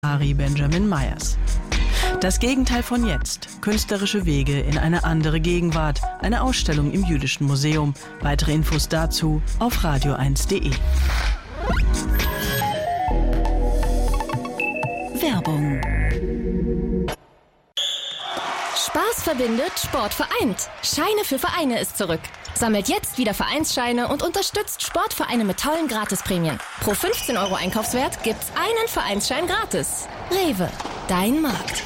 Ari Benjamin Myers. Das Gegenteil von jetzt. Künstlerische Wege in eine andere Gegenwart. Eine Ausstellung im Jüdischen Museum. Weitere Infos dazu auf radio1.de. Werbung. Spaß verbindet, Sport vereint. Scheine für Vereine ist zurück. Sammelt jetzt wieder Vereinsscheine und unterstützt Sportvereine mit tollen Gratisprämien. Pro 15 € Einkaufswert gibt's einen Vereinsschein gratis. Rewe, dein Markt.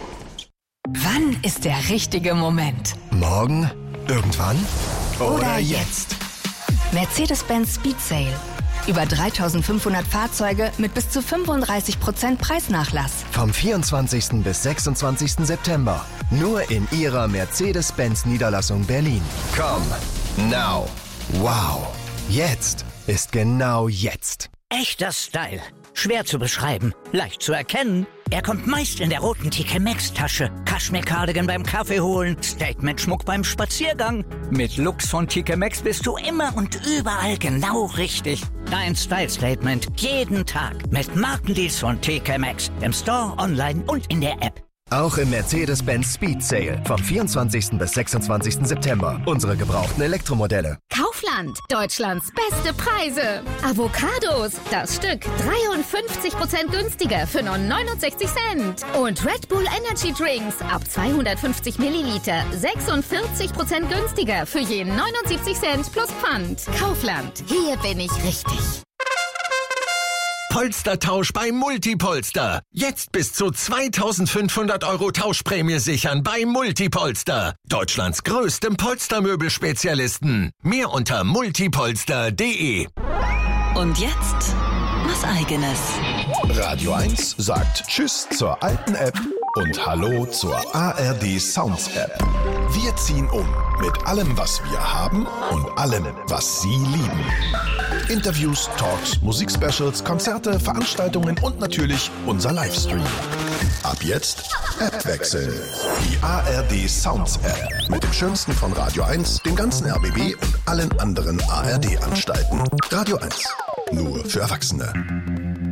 Wann ist der richtige Moment? Morgen? Irgendwann? Oder jetzt? Mercedes-Benz Speed Sale. Über 3.500 Fahrzeuge mit bis zu 35% Preisnachlass. Vom 24. bis 26. September. Nur in Ihrer Mercedes-Benz-Niederlassung Berlin. Come now. Wow. Jetzt ist genau jetzt. Echter Style. Schwer zu beschreiben, leicht zu erkennen. Er kommt meist in der roten TK Maxx-Tasche. Kaschmir-Cardigan beim Kaffee holen, Statement-Schmuck beim Spaziergang. Mit Looks von TK Maxx bist du immer und überall genau richtig. Dein Style-Statement jeden Tag mit Markendeals von TK Maxx. Im Store, online und in der App. Auch im Mercedes-Benz Speed Sale vom 24. bis 26. September. Unsere gebrauchten Elektromodelle. Kaufland, Deutschlands beste Preise. Avocados, das Stück 53% günstiger für nur 69 Cent. Und Red Bull Energy Drinks ab 250 Milliliter 46% günstiger für je 79 Cent plus Pfand. Kaufland, hier bin ich richtig. Polstertausch bei Multipolster. Jetzt bis zu 2.500 € Tauschprämie sichern bei Multipolster. Deutschlands größtem Polstermöbelspezialisten. Mehr unter multipolster.de. Und jetzt was Eigenes. Radio 1 sagt Tschüss zur alten App und Hallo zur ARD Sounds App. Wir ziehen um mit allem, was wir haben und allem, was Sie lieben. Interviews, Talks, Musikspecials, Konzerte, Veranstaltungen und natürlich unser Livestream. Ab jetzt App wechseln. Die ARD Sounds App mit dem Schönsten von Radio 1, dem ganzen RBB und allen anderen ARD-Anstalten. Radio 1. Nur für Erwachsene.